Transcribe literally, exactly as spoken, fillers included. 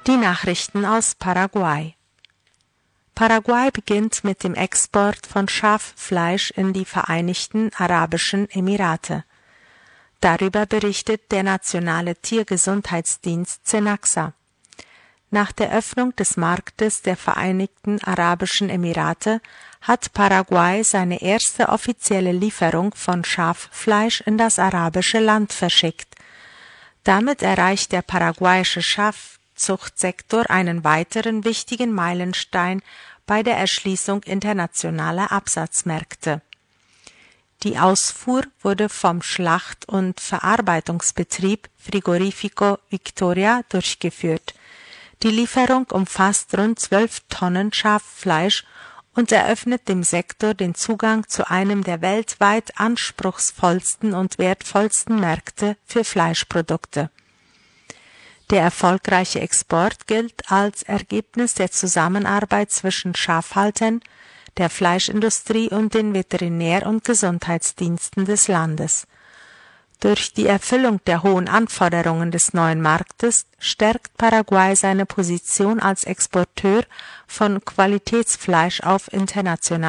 Die Nachrichten aus Paraguay. Paraguay beginnt mit dem Export von Schaffleisch in die Vereinigten Arabischen Emirate. Darüber berichtet der nationale Tiergesundheitsdienst Cenaxa. Nach der Öffnung des Marktes der Vereinigten Arabischen Emirate hat Paraguay seine erste offizielle Lieferung von Schaffleisch in das arabische Land verschickt. Damit erreicht der paraguayische Schafzuchtsektor einen weiteren wichtigen Meilenstein bei der Erschließung internationaler Absatzmärkte. Die Ausfuhr wurde vom Schlacht- und Verarbeitungsbetrieb Frigorifico Victoria durchgeführt. Die Lieferung umfasst rund zwölf Tonnen Schaffleisch und eröffnet dem Sektor den Zugang zu einem der weltweit anspruchsvollsten und wertvollsten Märkte für Fleischprodukte. Der erfolgreiche Export gilt als Ergebnis der Zusammenarbeit zwischen Schafhaltern, der Fleischindustrie und den Veterinär- und Gesundheitsdiensten des Landes. Durch die Erfüllung der hohen Anforderungen des neuen Marktes stärkt Paraguay seine Position als Exporteur von Qualitätsfleisch auf internationaler